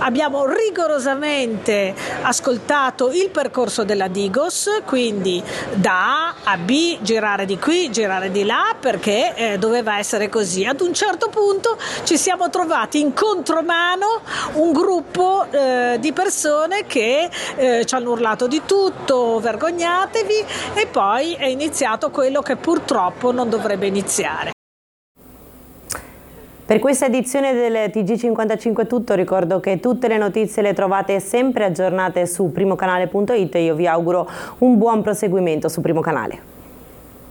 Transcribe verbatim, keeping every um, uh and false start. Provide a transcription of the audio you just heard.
abbiamo rigorosamente ascoltato il percorso della Digos, quindi da A a B, girare di qui, girare di là, perché eh, doveva essere così. Ad un certo punto ci siamo trovati in contromano un gruppo eh, di persone che eh, ci hanno urlato di tutto, vergognatevi, e poi è iniziato quello che purtroppo non dovrebbe iniziare. Per questa edizione del T G cinquantacinque è tutto, ricordo che tutte le notizie le trovate sempre aggiornate su primocanale punto it e io vi auguro un buon proseguimento su Primo Canale.